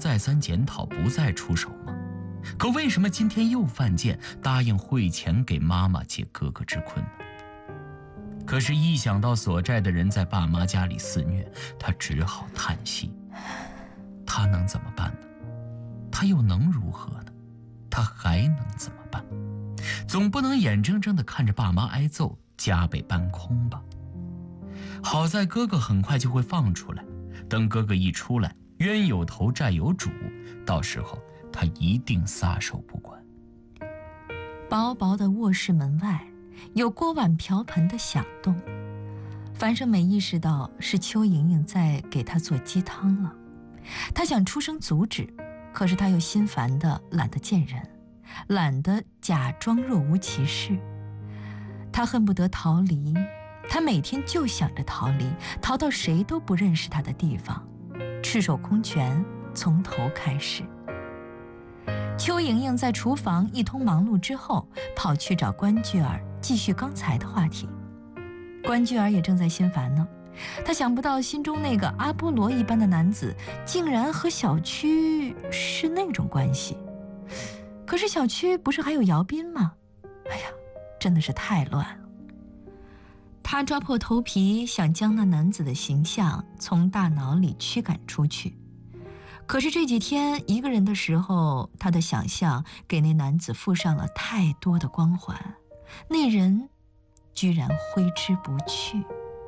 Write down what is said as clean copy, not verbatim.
再三检讨，不再出手吗？可为什么今天又犯贱，答应汇钱给妈妈解哥哥之困呢？可是，一想到所债的人在爸妈家里肆虐，他只好叹息。他能怎么办呢？他又能如何呢？他还能怎么办？总不能眼睁睁地看着爸妈挨揍，家被搬空吧。好在哥哥很快就会放出来，等哥哥一出来，冤有头债有主，到时候他一定撒手不管。 薄薄的卧室门外有锅碗瓢盆的响动，樊胜美意识到是邱莹莹在给他做鸡汤了。他想出声阻止，可是他又心烦的懒得见人，懒得假装若无其事。他恨不得逃离，他每天就想着逃离，逃到谁都不认识他的地方，赤手空拳，从头开始。邱莹莹在厨房一通忙碌之后，跑去找关雎儿继续刚才的话题。关雎儿也正在心烦呢，他想不到心中那个阿波罗一般的男子竟然和小区是那种关系。可是小区不是还有姚斌吗？哎呀，真的是太乱了。他抓破头皮想将那男子的形象从大脑里驱赶出去，可是这几天一个人的时候，他的想象给那男子附上了太多的光环，那人居然挥之不去。